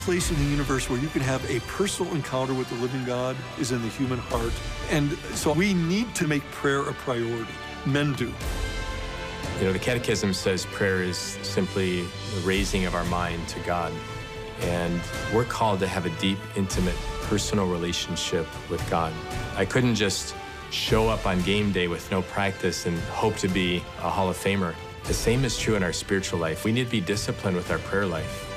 place in the universe where you can have a personal encounter with the living God is in the human heart. And so we need to make prayer a priority. Men do. You know, the Catechism says prayer is simply the raising of our mind to God. And we're called to have a deep, intimate, personal relationship with God. I couldn't just show up on game day with no practice and hope to be a Hall of Famer. The same is true in our spiritual life. We need to be disciplined with our prayer life.